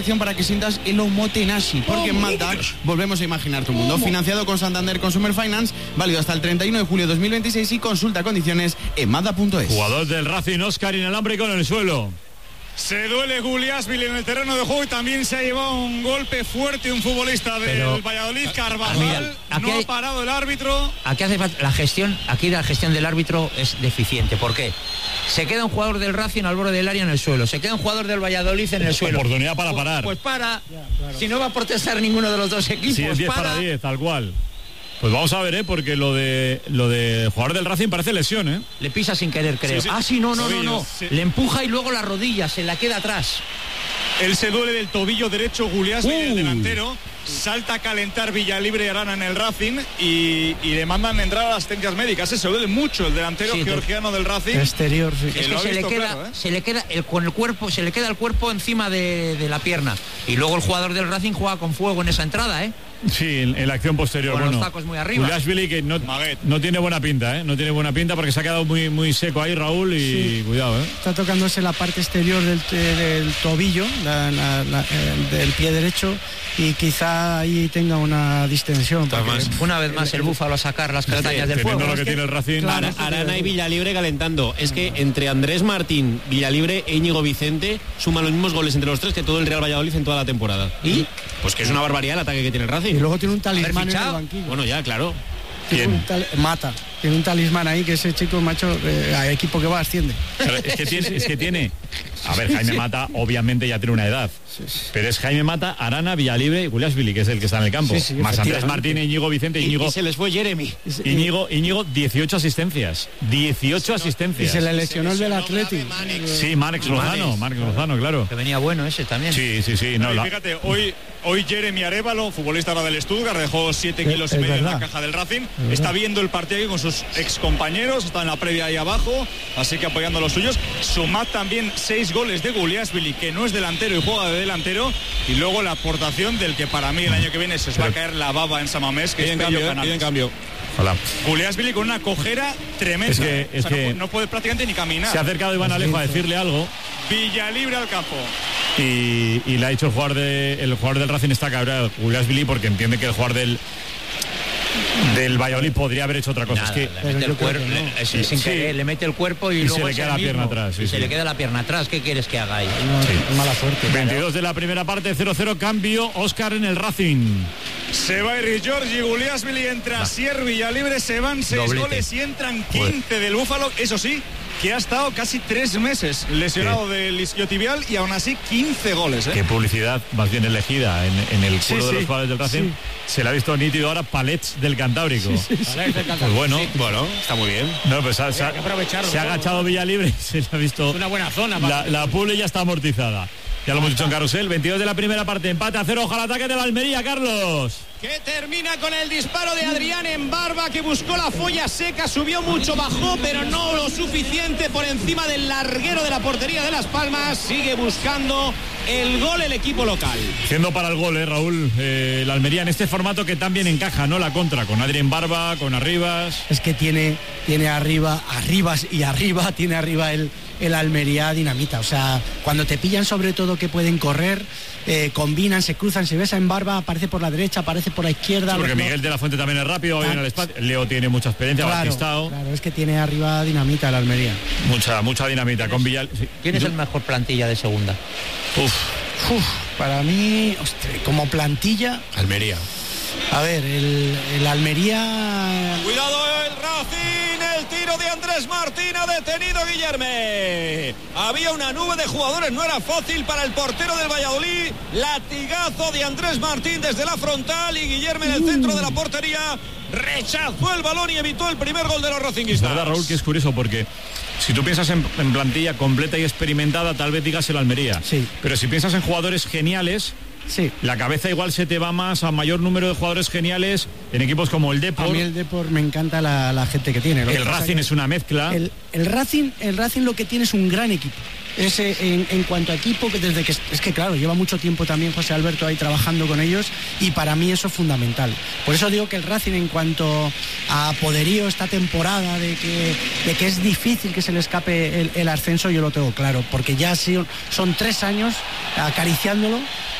lección para que sientas el omotenashi, porque en Malta volvemos a imaginar tu mundo. Financiado con Santander Consumer Finance, válido hasta el 31 de julio de 2026 y consulta condiciones en mazda.es. Jugador del Racing, Óscar inalámbrico en el suelo. Se duele Guliásvili en el terreno de juego y también se ha llevado un golpe fuerte un futbolista del Valladolid, Carvajal. No ha parado el árbitro. Aquí hace falta la gestión del árbitro es deficiente. ¿Por qué? Se queda un jugador del Racing al borde del área en el suelo, se queda un jugador del Valladolid en el suelo. Oportunidad para parar. Pues para. Si no va a protestar ninguno de los dos equipos. Sí, es 10 para 10, tal cual. Pues vamos a ver, porque lo de jugador del Racing parece lesión, Le pisa sin querer, creo. Sí. No. Sí. Le empuja y luego la rodilla, se la queda atrás. Él se duele del tobillo derecho, Guliásvili, el delantero. Salta a calentar Villalibre y Arana en el Racing y le mandan entrar a las técnicas médicas. Se duele mucho el delantero georgiano del Racing. Exterior, sí. Es que se le queda con el cuerpo, se le queda el cuerpo encima de la pierna. Y luego el jugador del Racing juega con fuego en esa entrada, Sí, en la acción posterior. Con los tacos muy arriba. Guliásvili que no tiene buena pinta, No tiene buena pinta porque se ha quedado muy, muy seco ahí, Raúl, y cuidado, Está tocándose la parte exterior del tobillo, del pie derecho, y quizá ahí tenga una distensión. Una vez más el Búfalo a sacar las castañas del fuego. Lo que tiene el Racing. Claro, Arana y Villalibre calentando. Es que entre Andrés Martín, Villalibre e Íñigo Vicente suman los mismos goles entre los tres que todo el Real Valladolid en toda la temporada. Y pues que es una barbaridad el ataque que tiene el Racing. Y luego tiene un talismán en el banquillo. Bueno, ya, claro. Mata. Tiene un talismán ahí que ese chico, macho, a equipo que va asciende. Pero es que tiene. A ver, Jaime Mata obviamente ya tiene una edad. Pero es Jaime Mata, Arana, Villalibre y Guliásvili, que es el que está en el campo. Más Andrés Martín, Íñigo Vicente, y se les fue Jeremy. Íñigo 18 asistencias. 18 asistencias. Y se le lesionó el del Atleti. Sí, Marc Lozano, claro. Que venía bueno ese también. Sí. Fíjate, hoy Jeremy Arévalo, futbolista ahora del Stuttgart, dejó 7 kilos y medio en la caja del Racing. Está viendo el partido aquí con sus excompañeros, está en la previa ahí abajo, así que apoyando a los suyos. Sumad también 6 goles de Guliásvili, que no es delantero y juega de delantero, y luego la aportación del que para mí el año que viene se os va a caer la baba en San Mamés, que es Pello Canales. En cambio. Guliásvili con una cojera tremenda. Es que no puede prácticamente ni caminar. Se ha acercado Iván Alejo a decirle algo. Villalibre al campo. Y le ha dicho el jugador del Racing está cabreado, Guliásvili, porque entiende que el jugador del Valladolid podría haber hecho otra cosa. Le mete el cuerpo y luego se le queda la pierna atrás. Se le queda la pierna atrás. ¿Qué quieres que haga ahí? Mala suerte. 22 de la primera parte, 0-0, cambio. Óscar en el Racing. Se va Iri Giorgi, Guliásvili, entra Asier, Villalibre, se van 6 goles y entran 15 del Búfalo. Eso sí, que ha estado casi 3 meses lesionado del isquiotibial y aún así 15 goles. Qué publicidad más bien elegida en el culo de los jugadores del Racing. Se le ha visto nítido ahora Palets del Cantábrico. Pues bueno, está muy bien. No, pues se ha agachado Villalibre y se le ha visto. Es una buena zona. La publi ya está amortizada. Ya lo hemos dicho en Carrusel, 22 de la primera parte, empate a 0, ojalá ataque de la Almería, Carlos. Que termina con el disparo de Adrián en Barba, que buscó la folla seca, subió mucho, bajó, pero no lo suficiente por encima del larguero de la portería de Las Palmas. Sigue buscando el gol el equipo local. Siendo para el gol, Raúl, la Almería en este formato que también encaja, ¿no? La contra, con Adrián Barba, con Arribas. Es que tiene Arribas tiene arriba el Almería dinamita. O sea, cuando te pillan sobre todo que pueden correr, combinan, se cruzan, se besa en Barba, aparece por la derecha, aparece por la izquierda. Sí, porque Miguel de la Fuente también es rápido, viene al espacio. Leo tiene mucha experiencia, Batistao. Claro, es que tiene arriba dinamita el Almería. Mucha dinamita. Con Villal. Sí. ¿Quién es el mejor plantilla de segunda? Para mí, como plantilla, Almería. A ver, el Almería. Cuidado el Racing, el tiro de Andrés Martín, ha detenido Guillerme. Había una nube de jugadores, no era fácil para el portero del Valladolid. Latigazo de Andrés Martín desde la frontal y Guillerme en el centro de la portería rechazó el balón y evitó el primer gol de los racinguistas. Es verdad, Raúl, que es curioso porque si tú piensas en plantilla completa y experimentada, tal vez digas el Almería. Sí. Pero si piensas en jugadores geniales, sí, la cabeza igual se te va más a mayor número de jugadores geniales en equipos como el Depor. A mí el Depor me encanta la gente que tiene. El Racing es una mezcla. El Racing lo que tiene es un gran equipo. En cuanto a equipo, que desde que es que claro, lleva mucho tiempo también José Alberto ahí trabajando con ellos y para mí eso es fundamental. Por eso digo que el Racing en cuanto a poderío esta temporada de que es difícil que se le escape el ascenso, yo lo tengo claro, porque ya son 3 años acariciándolo